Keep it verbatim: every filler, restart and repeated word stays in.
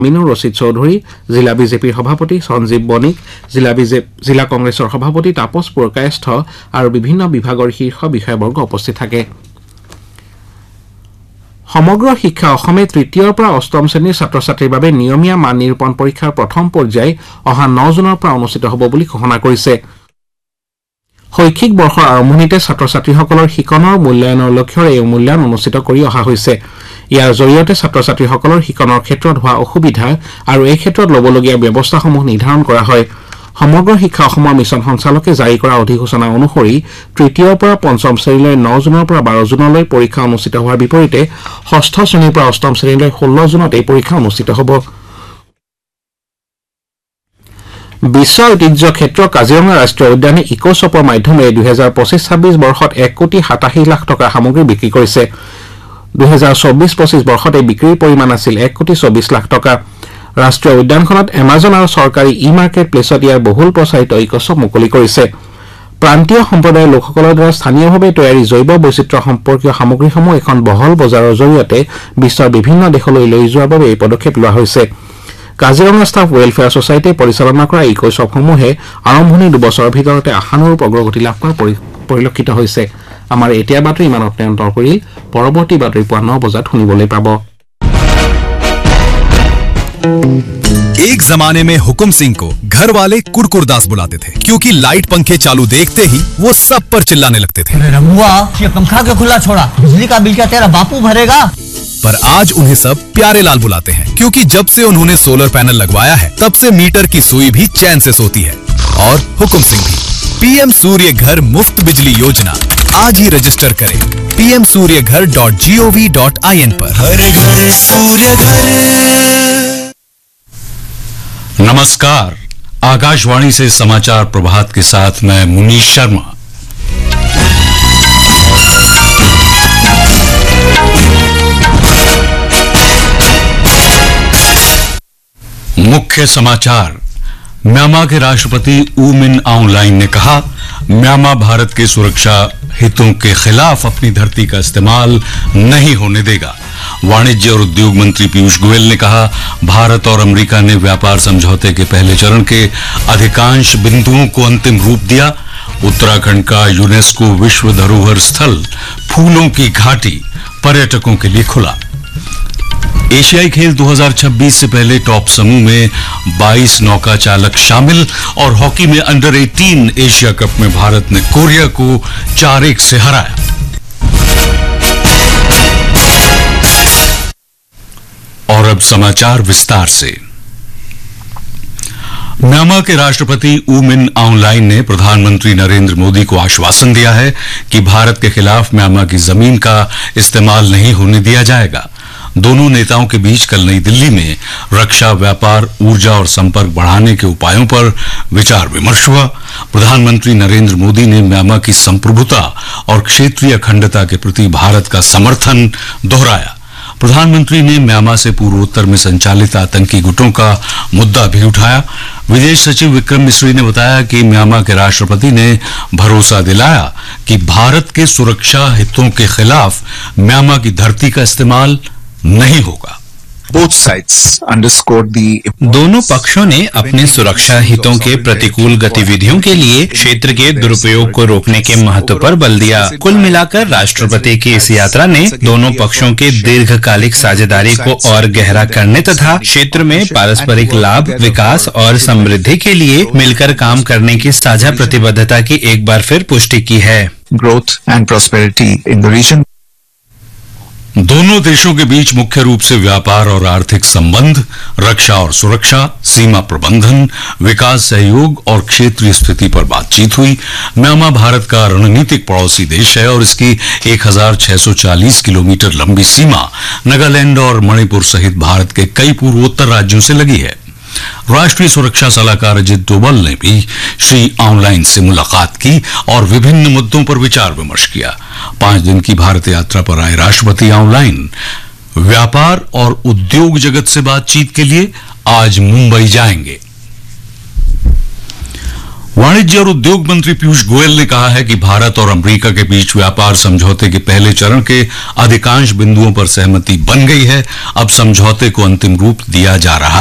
মিনুৰ ৰচিদ চৌধুৰী, জিলা বিজেপিৰ সভাপতি সঞ্জীৱ বণিক, জিলা বিজেপি জিলা কংগ্ৰেছৰ সভাপতি তাপস পুৰকায়স্থ আৰু বিভিন্ন বিভাগৰ শীৰ্ষ বিষয়াবৰ্গ উপস্থিত থাকে। সমগ্ৰ শিক্ষা অসমে তৃতীয়ৰ পৰা অষ্টম শ্ৰেণীৰ ছাত্ৰ ছাত্ৰীৰ বাবে নিয়মীয়া মান নিৰূপণ পৰীক্ষাৰ প্ৰথম পৰ্যায় অহা ন জুনৰ পৰা অনুষ্ঠিত হ'ব বুলি ঘোষণা কৰিছে। শৈক্ষিক বৰ্ষৰ আৰম্ভণিতে ছাত্ৰ ছাত্ৰীসকলৰ শিকনৰ মূল্যায়নৰ লক্ষ্যৰে এই মূল্যায়ন অনুষ্ঠিত কৰি অহা হৈছে। ইয়াৰ জৰিয়তে ছাত্ৰ ছাত্ৰীসকলৰ শিকনৰ ক্ষেত্ৰত হোৱা অসুবিধা আৰু এই ক্ষেত্ৰত ল'বলগীয়া ব্যৱস্থাসমূহ নিৰ্ধাৰণ কৰা হয়। সমগ্ৰ শিক্ষা অসমৰ মিছন সঞ্চালকে জাৰি কৰা অধিসূচনা অনুসৰি তৃতীয়ৰ পৰা পঞ্চম শ্ৰেণীলৈ ন জুনৰ পৰা বাৰ জুনলৈ পৰীক্ষা অনুষ্ঠিত হোৱাৰ বিপৰীতে ষষ্ঠ শ্ৰেণীৰ পৰা অষ্টম শ্ৰেণীলৈ ষোল্ল জুনত এই পৰীক্ষা অনুষ্ঠিত হ'ব। বিশ্ব ঐতিহ্য ক্ষেত্ৰ কাজিৰঙা ৰাষ্ট্ৰীয় উদ্যানে ইক'শ্বপৰ মাধ্যমেৰে দুহেজাৰ পঁচিছ ছাব্বিছ বৰ্ষত এক কোটি সাতাশী লাখ টকাৰ সামগ্ৰী বিক্ৰী কৰিছে। দুহেজাৰ চৌবিছ পঁচিছ বৰ্ষত এই বিক্ৰীৰ পৰিমাণ আছিল এক কোটি চৌবিছ লাখ টকা। ৰাষ্ট্ৰীয় উদ্যানখনত এমাজন আৰু চৰকাৰী ই মাৰ্কেট প্লেচত ইয়াৰ বহুল প্ৰচাৰিত ইক'শ্বপ মুকলি কৰিছে। প্ৰান্তীয় সম্প্ৰদায়ৰ লোকসকলৰ দ্বাৰা স্থানীয়ভাৱে তৈয়াৰী জৈৱ বৈচিত্ৰ্য সম্পৰ্কীয় সামগ্ৰীসমূহ এখন বহল বজাৰৰ জৰিয়তে বিশ্বৰ বিভিন্ন দেশলৈ লৈ যোৱাৰ বাবে এই পদক্ষেপ লোৱা হৈছে। কাজিৰঙা ষ্টাফ ৱেলফেয়াৰ ছ'চাইটিয়ে পৰিচালনা কৰা ইক'শ্বপসমূহে আৰম্ভণি দুবছৰৰ ভিতৰতে আশানুৰূপ অগ্ৰগতি লাভ কৰা পৰিলক্ষিত হৈছে। আমাৰ এতিয়াৰ বাতৰি ইমানতে অন্ত পৰিল। পৰৱৰ্তী বাতৰি পুৱা ন বজাত শুনিবলৈ পাব। एक जमाने में हुकुम सिंह को घर वाले कुरकुरदास बुलाते थे, क्योंकि लाइट पंखे चालू देखते ही वो सब पर चिल्लाने लगते थे। रमुआ, ये पंखा क्यों खुला छोड़ा? बिजली का बिल क्या तेरा बापू भरेगा? पर आज उन्हें सब प्यारे लाल बुलाते हैं, क्योंकि जब से उन्होंने सोलर पैनल लगवाया है तब से मीटर की सुई भी चैन से सोती है। और हुकुम सिंह भी। पीएम सूर्य घर मुफ्त बिजली योजना आज ही रजिस्टर करें पी एम सूर्य घर dot G O V dot I N पर। हर घर सूर्य घर। नमस्कार, आकाशवाणी से समाचार प्रभात के साथ मैं मुनीश शर्मा। मुख्य समाचार। म्यांमार के राष्ट्रपति ऊ मिन आउंग लाइन ने कहा, म्यांमार भारत के सुरक्षा हितों के खिलाफ अपनी धरती का इस्तेमाल नहीं होने देगा। वाणिज्य और उद्योग मंत्री पीयूष गोयल ने कहा, भारत और अमेरिका ने व्यापार समझौते के पहले चरण के अधिकांश बिंदुओं को अंतिम रूप दिया। उत्तराखंड का यूनेस्को विश्व धरोहर स्थल फूलों की घाटी पर्यटकों के लिए खुला। एशियाई खेल दो हज़ार छब्बीस से पहले टॉप समूह में बाईस नौका चालक शामिल और हॉकी में अंडर अठारह एशिया कप में भारत ने कोरिया को चार एक से हराया। और अब समाचार विस्तार से। म्यांमार के राष्ट्रपति ऊ मिन आउंग लाइन ने प्रधानमंत्री नरेंद्र मोदी को आश्वासन दिया है कि भारत के खिलाफ म्यांमार की जमीन का इस्तेमाल नहीं होने दिया जाएगा। दोनों नेताओं के बीच कल नई दिल्ली में रक्षा, व्यापार, ऊर्जा और संपर्क बढ़ाने के उपायों पर विचार विमर्श हुआ। प्रधानमंत्री नरेंद्र मोदी ने म्यांमार की संप्रभुता और क्षेत्रीय अखंडता के प्रति भारत का समर्थन दोहराया। प्रधानमंत्री ने म्यांमार से पूर्वोत्तर में संचालित आतंकी गुटों का मुद्दा भी उठाया। विदेश सचिव विक्रम मिस्री ने बताया कि म्यांमार के राष्ट्रपति ने भरोसा दिलाया कि भारत के सुरक्षा हितों के खिलाफ म्यांमार की धरती का इस्तेमाल नहीं होगा। Both sides underscored the दोनों पक्षों ने अपने सुरक्षा हितों के प्रतिकूल गतिविधियों के लिए क्षेत्र के दुरुपयोग को रोकने के महत्व पर बल दिया। कुल मिलाकर राष्ट्रपति की इस यात्रा ने दोनों पक्षों के दीर्घकालिक साझेदारी को और गहरा करने तथा क्षेत्र में पारस्परिक लाभ, विकास और समृद्धि के लिए मिलकर काम करने की साझा प्रतिबद्धता की एक बार फिर पुष्टि की है। growth and prosperity in the region. दोनों देशों के बीच मुख्य रूप से व्यापार और आर्थिक संबंध, रक्षा और सुरक्षा, सीमा प्रबंधन, विकास सहयोग और क्षेत्रीय स्थिति पर बातचीत हुई। म्यांमार भारत का रणनीतिक पड़ोसी देश है और इसकी एक हज़ार छह सौ चालीस किलोमीटर लंबी सीमा नागालैंड और मणिपुर सहित भारत के कई पूर्वोत्तर राज्यों से लगी है। राष्ट्रीय सुरक्षा सलाहकार अजित डोभाल ने भी श्री आउंग लाइन से मुलाकात की और विभिन्न मुद्दों पर विचार विमर्श किया। पांच दिन की भारत यात्रा पर आए राष्ट्रपति आउंग लाइन व्यापार और उद्योग जगत से बातचीत के लिए आज मुंबई जाएंगे। वाणिज्य और उद्योग मंत्री पीयूष गोयल ने कहा है कि भारत और अमेरिका के बीच व्यापार समझौते के पहले चरण के अधिकांश बिंदुओं पर सहमति बन गई है। अब समझौते को अंतिम रूप दिया जा रहा